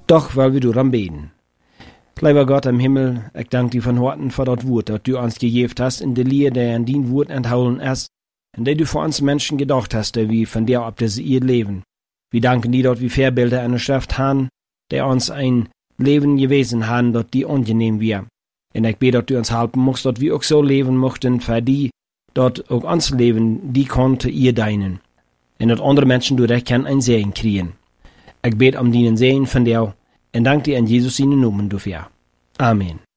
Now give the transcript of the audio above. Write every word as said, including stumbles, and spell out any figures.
Doch weil wir daran beten. Lieber Gott im Himmel, ich danke dir von Herzen für das Wort, das du uns gegeben hast, in der Lehre, der in dein Wort enthalten ist, in der du für uns Menschen gedacht hast, der wir von dir ab das ihr leben. Wir danken dir, dass wir Vorbilder in der Schrift haben, der uns ein Leben gewesen haben, das dir angenehm wir. Und ich bete, dass du uns helfen musst, dass wir auch so leben möchten für die, dass auch uns Leben, die konnte ihr deinen. Und dass andere Menschen durch dich können ein Segen kriegen. Ich bete um deinen Segen von dir und danke dir in Jesus seinen Namen dafür. Amen.